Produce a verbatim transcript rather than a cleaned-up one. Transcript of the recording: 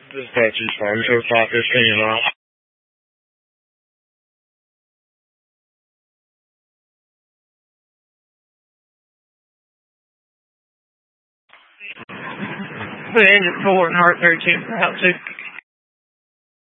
Dispatches Farm Sheriff's Office, can you help? The engine four and heart thirteen for house safety.